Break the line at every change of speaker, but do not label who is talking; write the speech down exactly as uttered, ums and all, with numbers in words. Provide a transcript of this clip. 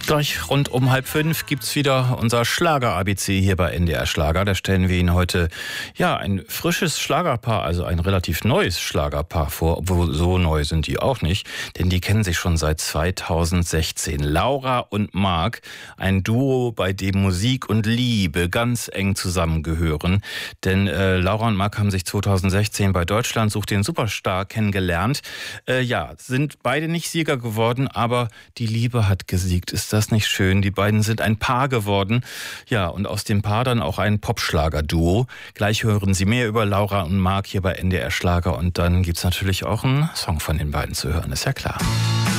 Gleich rund um halb fünf gibt's wieder unser Schlager-A B C hier bei N D R Schlager. Da stellen wir Ihnen heute ja ein frisches Schlagerpaar, also ein relativ neues Schlagerpaar vor. Obwohl so neu sind die auch nicht, denn die kennen sich schon seit zweitausendsechzehn. Laura und Marc, ein Duo, bei dem Musik und Liebe ganz eng zusammengehören. Denn äh, Laura und Marc haben sich zweitausendsechzehn bei Deutschland sucht den Superstar kennengelernt. Äh, ja, sind beide nicht Sieger geworden, aber die Liebe hat gesiegt. Ist das nicht schön? Die beiden sind ein Paar geworden. Ja, und aus dem Paar dann auch ein Popschlager-Duo. Gleich hören Sie mehr über Laura und Marc hier bei N D R Schlager. Und dann gibt's natürlich auch einen Song von den beiden zu hören, ist ja klar.